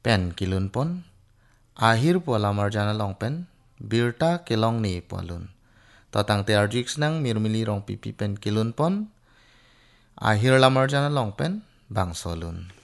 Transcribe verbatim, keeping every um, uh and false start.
pen kilun pon, ahir po lamar jana long pen, birta kelong ni polun. Totang te arjix nang mirmili rong pipi pen kilun pon, ahir lamar jana long pen, bang solun.